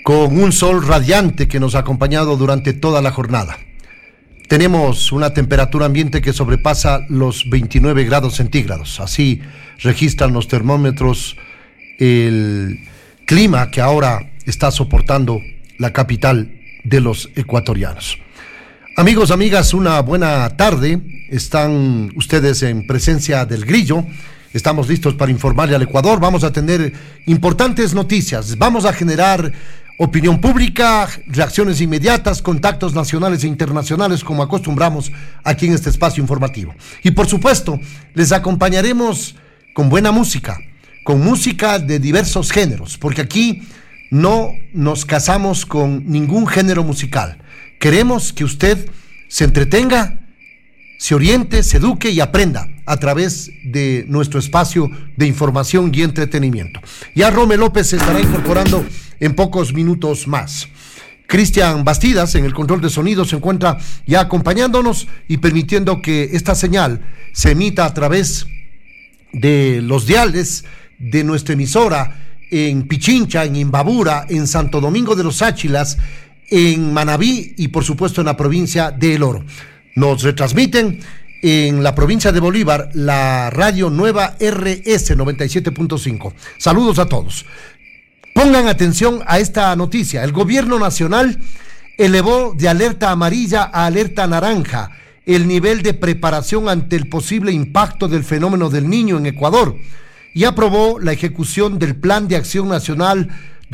con un sol radiante que nos ha acompañado durante toda la jornada. Tenemos una temperatura ambiente que sobrepasa los 29 grados centígrados. Así registran los termómetros el clima que ahora está soportando la capital de los ecuatorianos. Amigos, amigas, una buena tarde. Están ustedes en presencia del Grillo. Estamos listos para informarle al Ecuador. Vamos a tener importantes noticias. Vamos a generar opinión pública, reacciones inmediatas, contactos nacionales e internacionales, como acostumbramos aquí en este espacio informativo. Y por supuesto, les acompañaremos con buena música, con música de diversos géneros, porque aquí no nos casamos con ningún género musical. Queremos que usted se entretenga, se oriente, se eduque y aprenda a través de nuestro espacio de información y entretenimiento. Ya Rome López se estará incorporando en pocos minutos más. Cristian Bastidas, en el control de sonido, se encuentra ya acompañándonos y permitiendo que esta señal se emita a través de los diales de nuestra emisora en Pichincha, en Imbabura, en Santo Domingo de los Áchilas, en Manabí y por supuesto en la provincia de El Oro. Nos retransmiten en la provincia de Bolívar la radio Nueva RS 97.5. Saludos a todos. Pongan atención a esta noticia. El gobierno nacional elevó de alerta amarilla a alerta naranja el nivel de preparación ante el posible impacto del fenómeno del Niño en Ecuador y aprobó la ejecución del Plan de Acción Nacional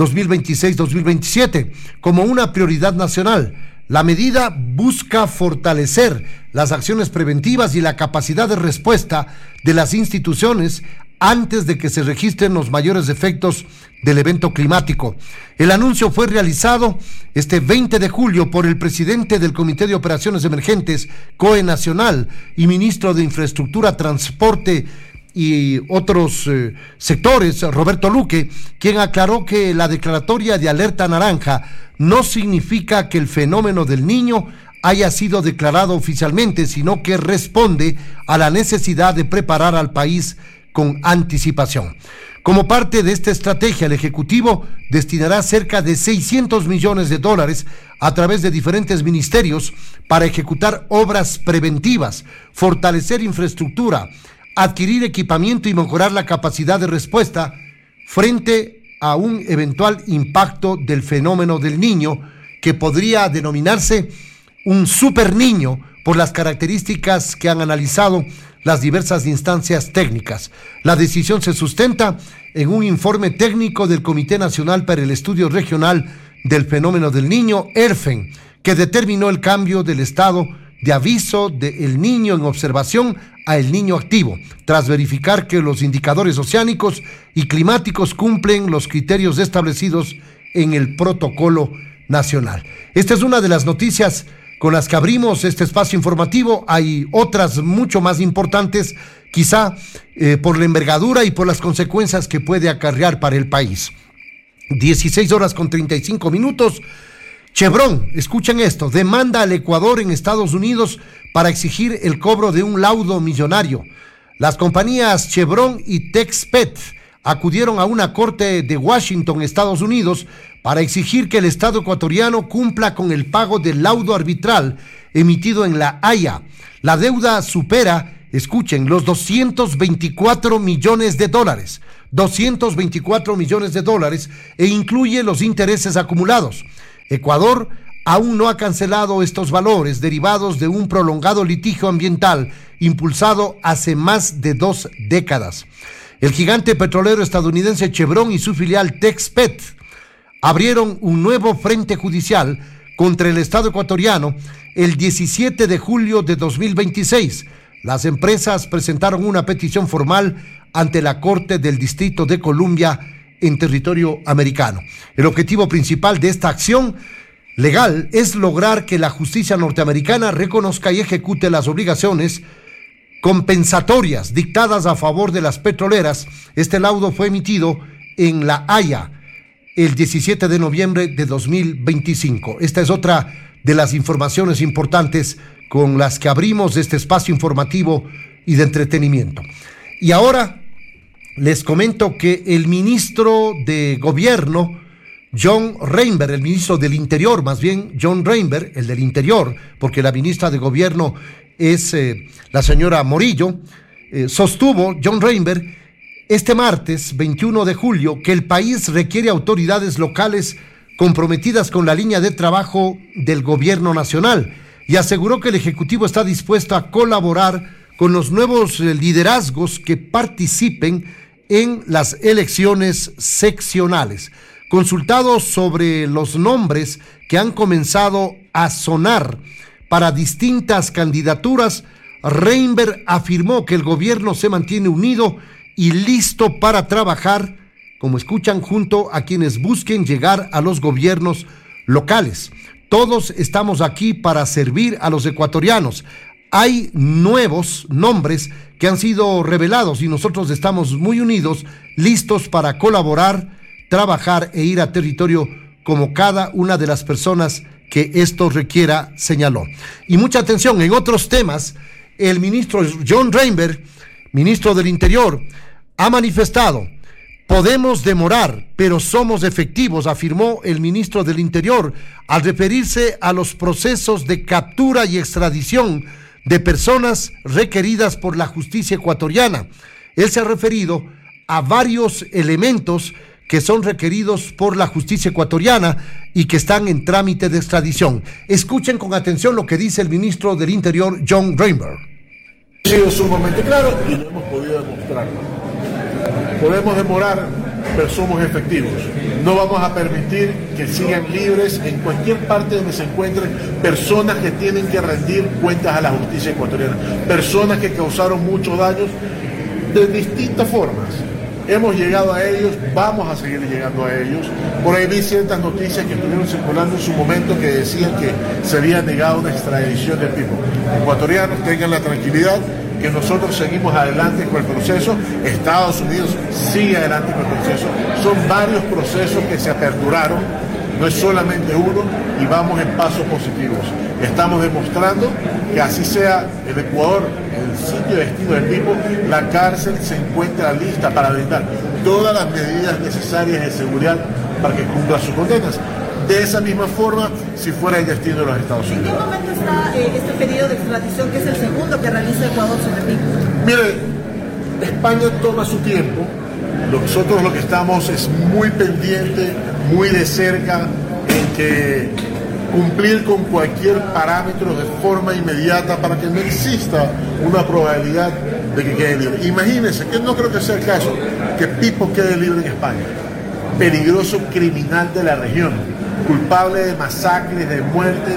2026-2027 como una prioridad nacional. La medida busca fortalecer las acciones preventivas y la capacidad de respuesta de las instituciones antes de que se registren los mayores efectos del evento climático. El anuncio fue realizado este 20 de julio por el presidente del Comité de Operaciones Emergentes, COE Nacional, y ministro de Infraestructura, Transporte y otros sectores, Roberto Luque, quien aclaró que la declaratoria de alerta naranja no significa que el fenómeno del Niño haya sido declarado oficialmente, sino que responde a la necesidad de preparar al país con anticipación. Como parte de esta estrategia, el Ejecutivo destinará cerca de $600 millones a través de diferentes ministerios para ejecutar obras preventivas, fortalecer infraestructura, adquirir equipamiento y mejorar la capacidad de respuesta frente a un eventual impacto del fenómeno del Niño, que podría denominarse un super niño por las características que han analizado las diversas instancias técnicas. La decisión se sustenta en un informe técnico del Comité Nacional para el Estudio Regional del Fenómeno del Niño, ERFEN, que determinó el cambio del estado de aviso del niño en observación a el niño activo, tras verificar que los indicadores oceánicos y climáticos cumplen los criterios establecidos en el protocolo nacional. Esta es una de las noticias con las que abrimos este espacio informativo. Hay otras mucho más importantes, quizá por la envergadura y por las consecuencias que puede acarrear para el país. 16:35. Chevron, escuchen esto, demanda al Ecuador en Estados Unidos para exigir el cobro de un laudo millonario. Las compañías Chevron y Texpet acudieron a una corte de Washington, Estados Unidos, para exigir que el Estado ecuatoriano cumpla con el pago del laudo arbitral emitido en La Haya. La deuda supera, escuchen, los $224 millones. $224 millones e incluye los intereses acumulados. Ecuador aún no ha cancelado estos valores derivados de un prolongado litigio ambiental impulsado hace más de 2 décadas. El gigante petrolero estadounidense Chevron y su filial Texpet abrieron un nuevo frente judicial contra el Estado ecuatoriano el 17 de julio de 2026. Las empresas presentaron una petición formal ante la Corte del Distrito de Columbia en territorio americano. El objetivo principal de esta acción legal es lograr que la justicia norteamericana reconozca y ejecute las obligaciones compensatorias dictadas a favor de las petroleras. Este laudo fue emitido en La Haya el 17 de noviembre de 2025. Esta es otra de las informaciones importantes con las que abrimos este espacio informativo y de entretenimiento. Y ahora les comento que el ministro de Gobierno John Reinberg, el ministro del Interior, más bien John Reinberg, el del Interior, porque la ministra de Gobierno es la señora Morillo, sostuvo John Reinberg este martes 21 de julio que el país requiere autoridades locales comprometidas con la línea de trabajo del gobierno nacional y aseguró que el Ejecutivo está dispuesto a colaborar con los nuevos liderazgos que participen en las elecciones seccionales. Consultado sobre los nombres que han comenzado a sonar para distintas candidaturas, Reinberg afirmó que el gobierno se mantiene unido y listo para trabajar, como escuchan, junto a quienes busquen llegar a los gobiernos locales. Todos estamos aquí para servir a los ecuatorianos. Hay nuevos nombres que han sido revelados y nosotros estamos muy unidos, listos para colaborar, trabajar e ir a territorio como cada una de las personas que esto requiera, señaló. Y mucha atención, en otros temas, el ministro John Reinberg, ministro del Interior, ha manifestado: podemos demorar, pero somos efectivos, afirmó el ministro del Interior al referirse a los procesos de captura y extradición de personas requeridas por la justicia ecuatoriana. Él se ha referido a varios elementos que son requeridos por la justicia ecuatoriana y que están en trámite de extradición. Escuchen con atención lo que dice el ministro del Interior, John Reinberg. Ha sido sumamente claro y lo hemos podido demostrarlo. Podemos demorar, pero somos efectivos. No vamos a permitir que sigan libres en cualquier parte donde se encuentren personas que tienen que rendir cuentas a la justicia ecuatoriana, personas que causaron muchos daños de distintas formas. Hemos llegado a ellos, vamos a seguir llegando a ellos. Por ahí vi ciertas noticias que estuvieron circulando en su momento que decían que se había negado una extradición de Pipo. Ecuatorianos, tengan la tranquilidad que nosotros seguimos adelante con el proceso. Estados Unidos sigue adelante con el proceso. Son varios procesos que se aperturaron, no es solamente uno, y vamos en pasos positivos. Estamos demostrando que así sea el Ecuador, el sitio de destino del Pipo, la cárcel se encuentra lista para brindar todas las medidas necesarias de seguridad para que cumpla sus condenas. De esa misma forma, si fuera el destino de los Estados Unidos. ¿En qué momento está este pedido de extradición, que es el segundo que realiza Ecuador sobre Pipo? Mire, España toma su tiempo. Nosotros lo que estamos es muy pendiente, muy de cerca, en que cumplir con cualquier parámetro de forma inmediata para que no exista una probabilidad de que quede libre. Imagínense, que no creo que sea el caso, que Pipo quede libre en España. Peligroso criminal de la región, culpable de masacres, de muertes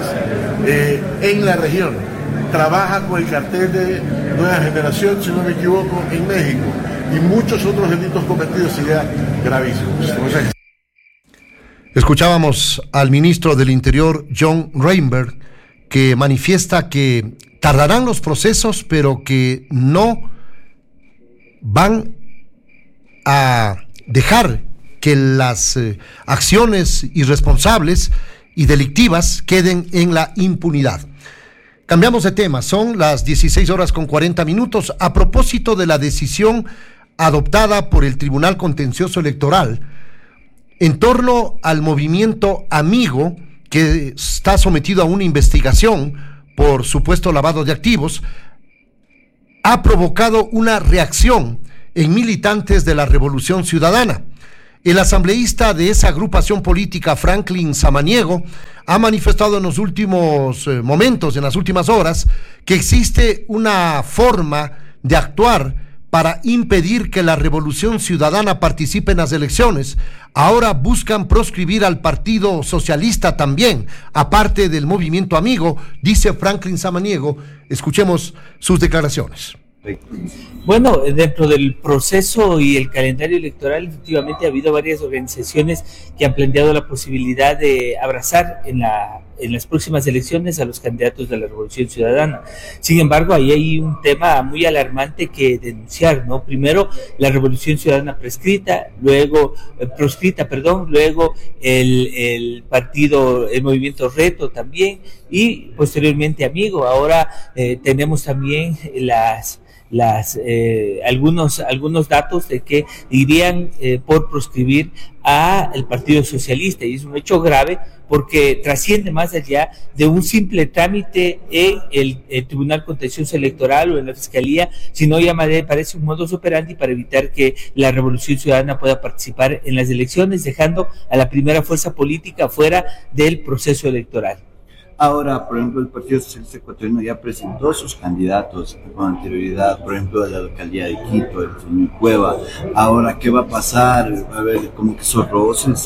en la región. Trabaja con el cartel de Nueva Generación, si no me equivoco, en México. Y muchos otros delitos cometidos serían gravísimos. Entonces, escuchábamos al ministro del Interior, John Reinberg, que manifiesta que tardarán los procesos, pero que no van a dejar que las acciones irresponsables y delictivas queden en la impunidad. Cambiamos de tema, son las 16:40. A propósito de la decisión adoptada por el Tribunal Contencioso Electoral en torno al movimiento Amigo, que está sometido a una investigación por supuesto lavado de activos, ha provocado una reacción en militantes de la Revolución Ciudadana. El asambleísta de esa agrupación política, Franklin Samaniego, ha manifestado en los últimos momentos, en las últimas horas, que existe una forma de actuar para impedir que la Revolución Ciudadana participe en las elecciones. Ahora buscan proscribir al Partido Socialista también, aparte del movimiento Amigo, dice Franklin Samaniego. Escuchemos sus declaraciones. Bueno, dentro del proceso y el calendario electoral, efectivamente ha habido varias organizaciones que han planteado la posibilidad de abrazar en las próximas elecciones a los candidatos de la Revolución Ciudadana. Sin embargo, ahí hay un tema muy alarmante que denunciar, ¿no? Primero, la Revolución Ciudadana proscrita, luego el partido, el movimiento Reto también, y posteriormente Amigo. Ahora tenemos también algunos datos de que irían por proscribir al Partido Socialista, y es un hecho grave porque trasciende más allá de un simple trámite en el Tribunal Contencioso Electoral o en la Fiscalía, sino ya parece un modus operandi para evitar que la Revolución Ciudadana pueda participar en las elecciones, dejando a la primera fuerza política fuera del proceso electoral. Ahora, por ejemplo, el Partido Socialista Ecuatoriano ya presentó sus candidatos con anterioridad, por ejemplo, a la alcaldía de Quito, el señor Cueva. Ahora, ¿qué va a pasar? A ver, como que son roces.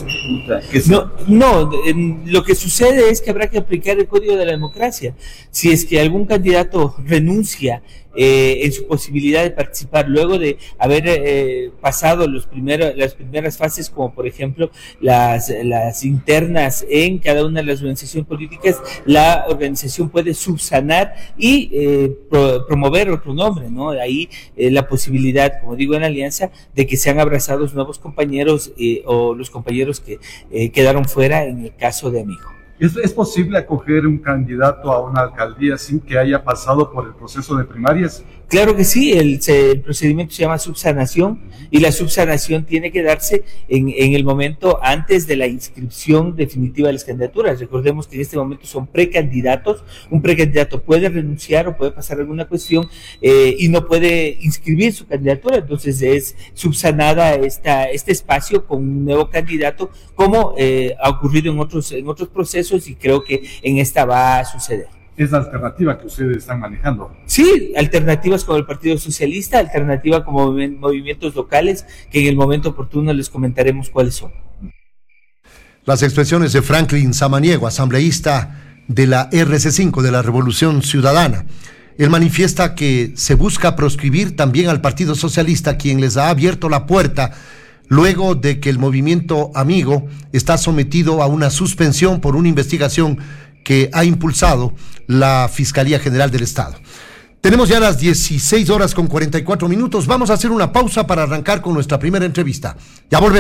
Lo que sucede es que habrá que aplicar el Código de la Democracia. Si es que algún candidato renuncia en su posibilidad de participar luego de haber pasado las primeras fases, como por ejemplo las internas en cada una de las organizaciones políticas, la organización puede subsanar y promover otro nombre, ¿no? Ahí la posibilidad, como digo, en alianza, de que sean abrazados nuevos compañeros o los compañeros que quedaron fuera en el caso de Amigo. ¿Es posible acoger un candidato a una alcaldía sin que haya pasado por el proceso de primarias? Claro que sí, el procedimiento se llama subsanación, y la subsanación tiene que darse en el momento antes de la inscripción definitiva de las candidaturas. Recordemos que en este momento son precandidatos. Un precandidato puede renunciar o puede pasar alguna cuestión y no puede inscribir su candidatura, entonces es subsanada este espacio con un nuevo candidato, como ha ocurrido en otros procesos, y creo que en esta va a suceder. ¿Es la alternativa que ustedes están manejando? Sí, alternativas como el Partido Socialista, alternativa como movimientos locales, que en el momento oportuno les comentaremos cuáles son. Las expresiones de Franklin Samaniego, asambleísta de la RC5, de la Revolución Ciudadana. Él manifiesta que se busca proscribir también al Partido Socialista, quien les ha abierto la puerta luego de que el movimiento Amigo está sometido a una suspensión por una investigación que ha impulsado la Fiscalía General del Estado. Tenemos ya las 16:44. Vamos a hacer una pausa para arrancar con nuestra primera entrevista. Ya volvemos.